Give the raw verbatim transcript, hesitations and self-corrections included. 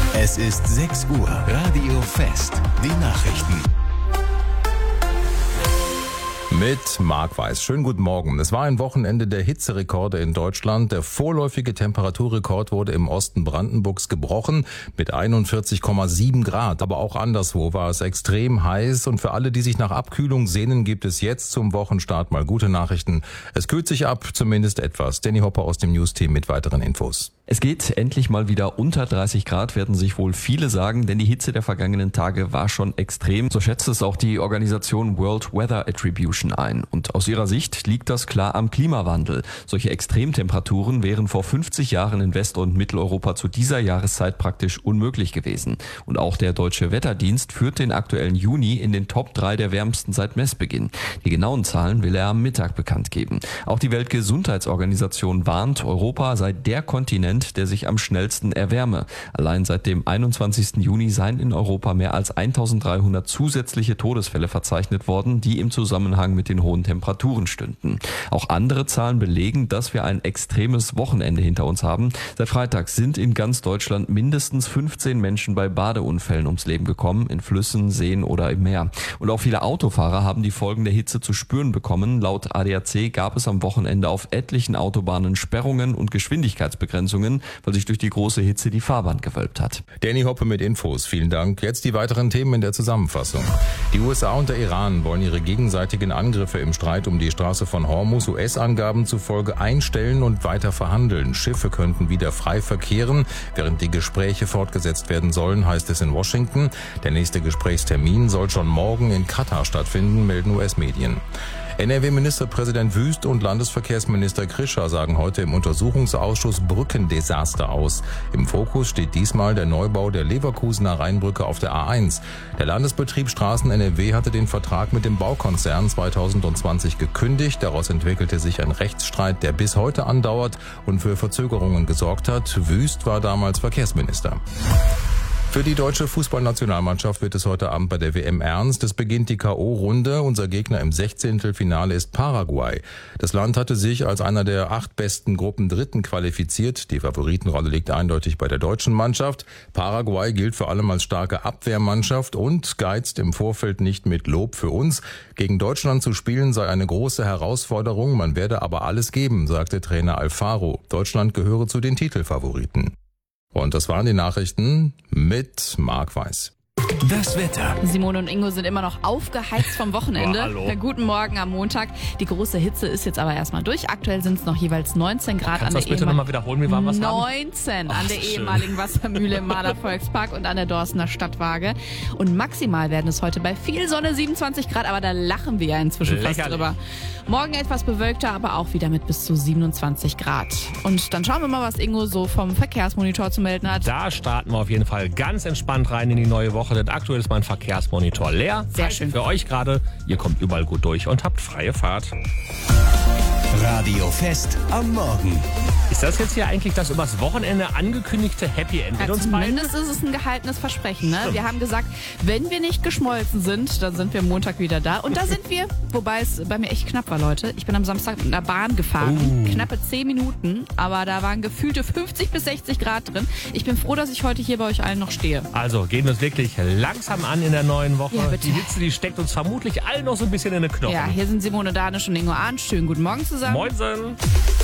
Es ist sechs Uhr. Radio Fest. Die Nachrichten. Mit Marc Weiß. Schönen guten Morgen. Es war ein Wochenende der Hitzerekorde in Deutschland. Der vorläufige Temperaturrekord wurde im Osten Brandenburgs gebrochen mit einundvierzig Komma sieben Grad. Aber auch anderswo war es extrem heiß. Und für alle, die sich nach Abkühlung sehnen, gibt es jetzt zum Wochenstart mal gute Nachrichten. Es kühlt sich ab, zumindest etwas. Danny Hopper aus dem News-Team mit weiteren Infos. Es geht endlich mal wieder unter dreißig Grad, werden sich wohl viele sagen, denn die Hitze der vergangenen Tage war schon extrem. So schätzt es auch die Organisation World Weather Attribution ein. Und aus ihrer Sicht liegt das klar am Klimawandel. Solche Extremtemperaturen wären vor fünfzig Jahren in West- und Mitteleuropa zu dieser Jahreszeit praktisch unmöglich gewesen. Und auch der Deutsche Wetterdienst führt den aktuellen Juni in den Top drei der wärmsten seit Messbeginn. Die genauen Zahlen will er am Mittag bekannt geben. Auch die Weltgesundheitsorganisation warnt, Europa sei der Kontinent, der sich am schnellsten erwärme. Allein seit dem einundzwanzigsten Juni seien in Europa mehr als eintausenddreihundert zusätzliche Todesfälle verzeichnet worden, die im Zusammenhang mit den hohen Temperaturen stünden. Auch andere Zahlen belegen, dass wir ein extremes Wochenende hinter uns haben. Seit Freitag sind in ganz Deutschland mindestens fünfzehn Menschen bei Badeunfällen ums Leben gekommen, in Flüssen, Seen oder im Meer. Und auch viele Autofahrer haben die Folgen der Hitze zu spüren bekommen. Laut A D A C gab es am Wochenende auf etlichen Autobahnen Sperrungen und Geschwindigkeitsbegrenzungen, weil sich durch die große Hitze die Fahrbahn gewölbt hat. Danny Hoppe mit Infos. Vielen Dank. Jetzt die weiteren Themen in der Zusammenfassung. Die U S A und der Iran wollen ihre gegenseitigen Angriffe im Streit um die Straße von Hormuz U S-Angaben zufolge einstellen und weiter verhandeln. Schiffe könnten wieder frei verkehren, während die Gespräche fortgesetzt werden sollen, heißt es in Washington. Der nächste Gesprächstermin soll schon morgen in Katar stattfinden, melden U S-Medien. N R W-Ministerpräsident Wüst und Landesverkehrsminister Krischer sagen heute im Untersuchungsausschuss Brückendesaster aus. Im Fokus steht diesmal der Neubau der Leverkusener Rheinbrücke auf der A eins. Der Landesbetrieb Straßen N R W hatte den Vertrag mit dem Baukonzern zweitausendzwanzig gekündigt. Daraus entwickelte sich ein Rechtsstreit, der bis heute andauert und für Verzögerungen gesorgt hat. Wüst war damals Verkehrsminister. Für die deutsche Fußballnationalmannschaft wird es heute Abend bei der W M ernst. Es beginnt die K O-Runde. Unser Gegner im Sechzehntelfinale ist Paraguay. Das Land hatte sich als einer der acht besten Gruppendritten qualifiziert. Die Favoritenrolle liegt eindeutig bei der deutschen Mannschaft. Paraguay gilt vor allem als starke Abwehrmannschaft und geizt im Vorfeld nicht mit Lob für uns. Gegen Deutschland zu spielen sei eine große Herausforderung. Man werde aber alles geben, sagte Trainer Alfaro. Deutschland gehöre zu den Titelfavoriten. Und das waren die Nachrichten mit Marc Weiß. Das Wetter. Simone und Ingo sind immer noch aufgeheizt vom Wochenende. Oh, hallo. Ja, guten Morgen am Montag. Die große Hitze ist jetzt aber erstmal durch. Aktuell sind es noch jeweils neunzehn Grad Kannst an du der das bitte ehemal- nochmal wiederholen? Wie warm was haben? neunzehn Ach, an der schön. ehemaligen Wassermühle im Mahler Volkspark und an der Dorstener Stadtwaage. Und maximal werden es heute bei viel Sonne siebenundzwanzig Grad, aber da lachen wir ja inzwischen fast Lächerlich. drüber. Morgen etwas bewölkter, aber auch wieder mit bis zu siebenundzwanzig Grad. Und dann schauen wir mal, was Ingo so vom Verkehrsmonitor zu melden hat. Da starten wir auf jeden Fall ganz entspannt rein in die neue Woche, denn aktuell ist mein Verkehrsmonitor leer. Sehr Heißt schön. Für euch gerade, ihr kommt überall gut durch und habt freie Fahrt. Radio Fest am Morgen. Ist das jetzt hier eigentlich das übers Wochenende angekündigte Happy End mit Ja, uns beiden? zumindest ist es ein gehaltenes Versprechen. Ne? Wir haben gesagt, wenn wir nicht geschmolzen sind, dann sind wir Montag wieder da. Und da sind wir, wobei es bei mir echt knapp war, Leute. Ich bin am Samstag mit einer Bahn gefahren, Oh. knappe zehn Minuten, aber da waren gefühlte fünfzig bis sechzig Grad drin. Ich bin froh, dass ich heute hier bei euch allen noch stehe. Also gehen wir es wirklich langsam an in der neuen Woche. Ja, bitte. Die Hitze, die steckt uns vermutlich allen noch so ein bisschen in den Knochen. Ja, hier sind Simone Danisch und Ingo Arndt. Schönen guten Morgen zusammen. Moinsen!